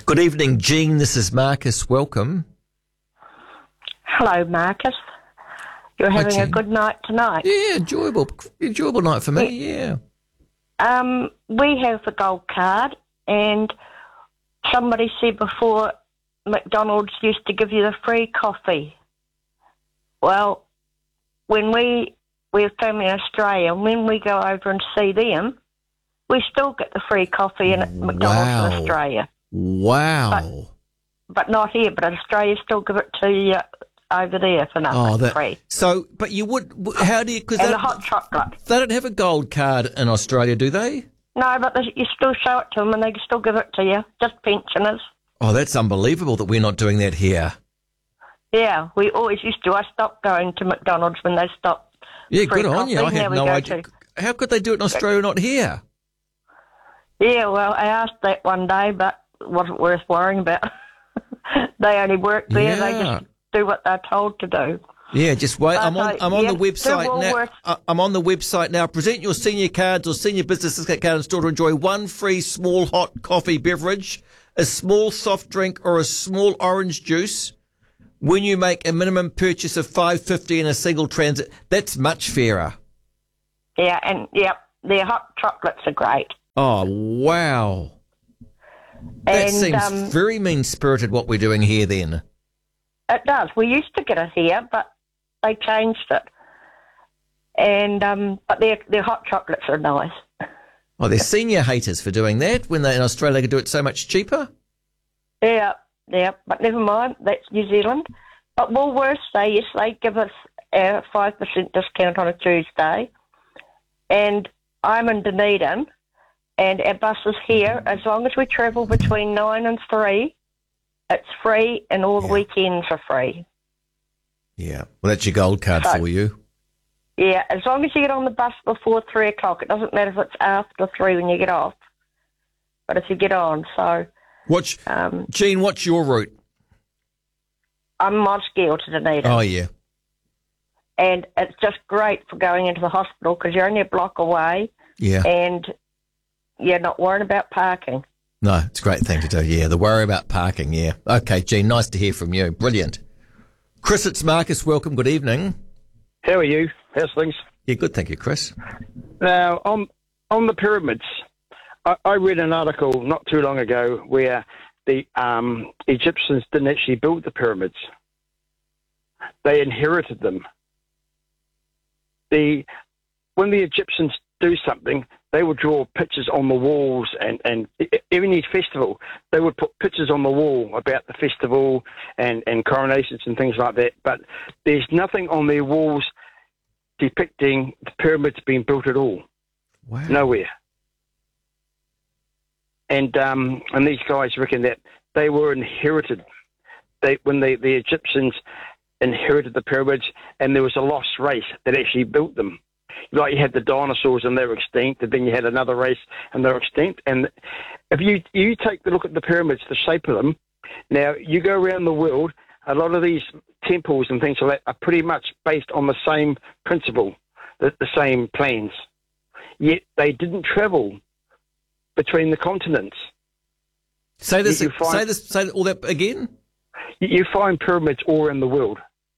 Good evening, Jean. This is Marcus. Welcome. Hello, Marcus. You're having a good night tonight. Yeah, enjoyable night for me. Yeah. We have the gold card, and somebody said before McDonald's used to give you the free coffee. Well, when we're family in Australia, and when we go over and see them, we still get the free coffee in McDonald's in Australia. Wow. But not here. But in Australia, still give it to you over there for nothing, free. So, but you would, how do you, because the hot chocolate. They don't have a gold card in Australia, do they? No, but you still show it to them and they still give it to you, just pensioners. Oh, that's unbelievable that we're not doing that here. Yeah, we always used to. I stopped going to McDonald's when they stopped. Yeah, good on you. I have no idea. How could they do it in Australia, not here? Yeah, well, I asked that one day, but it wasn't worth worrying about. They only work there. Yeah. They just do what they're told to do. Yeah, just wait. I'm on the website now. I'm on the website now. Present your senior cards or senior business discount card in store to enjoy one free small hot coffee beverage, a small soft drink, or a small orange juice when you make a minimum purchase of $5.50 in a single transit. That's much fairer. Yeah, and their hot chocolates are great. Oh wow! That seems very mean-spirited. What we're doing here, then. It does. We used to get it here, but they changed it. And but their hot chocolates are nice. Oh, they're senior haters for doing that when they in Australia they could do it so much cheaper. Yeah, but never mind. That's New Zealand. But Woolworths say yes, they give us a 5% discount on a Tuesday. And I'm in Dunedin, and our bus is here. As long as we travel between 9 and 3, it's free, and all the weekends are free. Yeah. Well, that's your gold card for you. Yeah, as long as you get on the bus before 3 o'clock. It doesn't matter if it's after 3 when you get off. But if you get on, so... Jean, what's your route? I'm Mosgiel to Dunedin. Oh, yeah. And it's just great for going into the hospital because you're only a block away. Yeah. And you're not worrying about parking. No, it's a great thing to do, yeah. The worry about parking, yeah. Okay, Jean, nice to hear from you. Brilliant. Chris, it's Marcus. Welcome. Good evening. How are you? How's things? Yeah, good, thank you, Chris. Now, on the pyramids, I read an article not too long ago where the Egyptians didn't actually build the pyramids. They inherited them. When the Egyptians do something, they would draw pictures on the walls, and every festival, they would put pictures on the wall about the festival and coronations and things like that. But there's nothing on their walls depicting the pyramids being built at all. Wow. Nowhere. And these guys reckon that they were inherited. When the Egyptians inherited the pyramids, and there was a lost race that actually built them. Like you had the dinosaurs and they were extinct, and then you had another race and they were extinct. And if you take a look at the pyramids, the shape of them, now you go around the world, a lot of these temples and things like that are pretty much based on the same principle, the same plans. Yet they didn't travel between the continents. Say all that again? You find pyramids all around the world.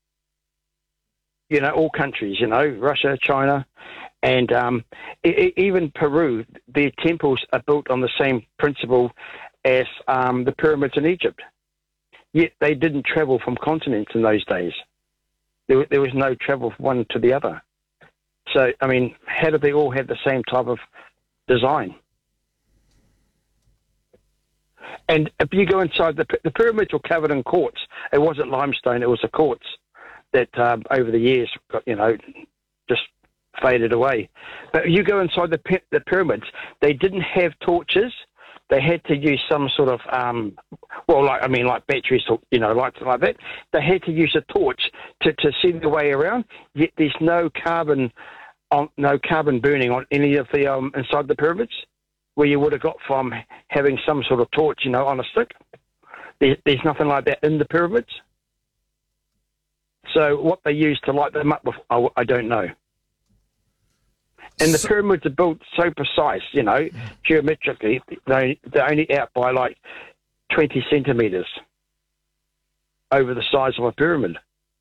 All countries, Russia, China, and even Peru, their temples are built on the same principle as the pyramids in Egypt. Yet they didn't travel from continents in those days. There was no travel from one to the other. So, I mean, how did they all have the same type of design? And if you go inside, the pyramids were covered in quartz. It wasn't limestone, it was a quartz that over the years got, just faded away. But you go inside the pyramids, they didn't have torches. They had to use some sort of, like batteries, lights like that. They had to use a torch to see the way around. Yet there's no carbon burning on any of the inside the pyramids, where you would have got from having some sort of torch, on a stick. There's nothing like that in the pyramids. So what they used to light them up with, I don't know. And the pyramids are built so precise, geometrically. They're only out by like 20 centimetres over the size of a pyramid.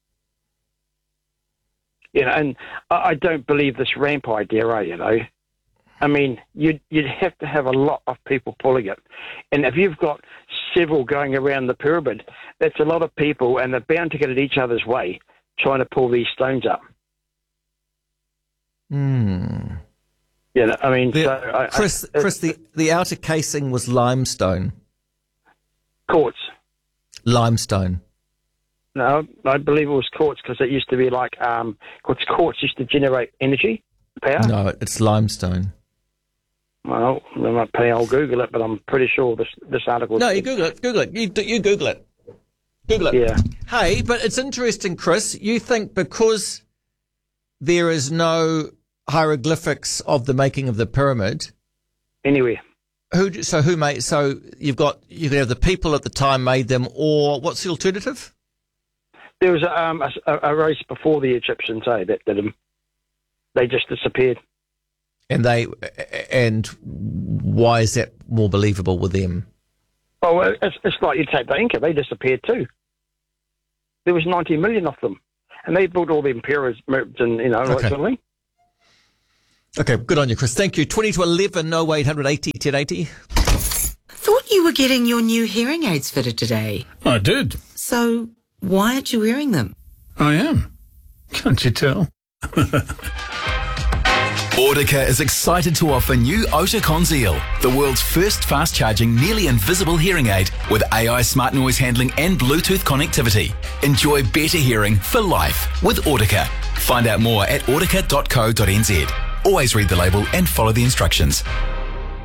You know, and I don't believe this ramp idea, you know. I mean, you'd have to have a lot of people pulling it. And if you've got several going around the pyramid, that's a lot of people, and they're bound to get in each other's way trying to pull these stones up. Hmm. You know, I mean, Chris, the outer casing was limestone. Quartz. Limestone. No, I believe it was quartz because it used to be like, quartz used to generate energy, power. No, it's limestone. Well, I'll Google it, but I'm pretty sure this article... No, you Google it. Google it. You Google it. Google it. Yeah. Hey, but it's interesting, Chris. You think because there is no hieroglyphics of the making of the pyramid... Anyway. So you could have the people at the time made them, or what's the alternative? There was a race before the Egyptians, that did them. They just disappeared. And why is that more believable with them? Oh, it's like you take the Inca; they disappeared too. There was 90 million of them, and they built all the pyramids and that sort of thing. Okay, good on you, Chris. Thank you. 20 to 11, 0800 80 1080. Thought you were getting your new hearing aids fitted today. I did. So why aren't you wearing them? I am. Can't you tell? Audica is excited to offer new Otter Conceal, the world's first fast-charging, nearly invisible hearing aid with AI smart noise handling and Bluetooth connectivity. Enjoy better hearing for life with Audica. Find out more at audica.co.nz. Always read the label and follow the instructions.